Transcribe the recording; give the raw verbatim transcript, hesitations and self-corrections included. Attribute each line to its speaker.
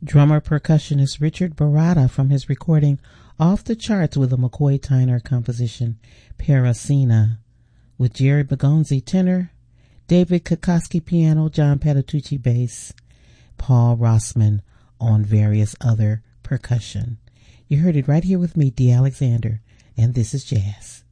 Speaker 1: Drummer percussionist Richard Baratta from his recording Off the Charts with a McCoy Tyner composition, Parasina, with Jerry Begonzi tenor, David Kokoski piano, John Patitucci bass, Paul Rossman on various other percussion. You heard it right here with me, Dee Alexander, and this is Jazz.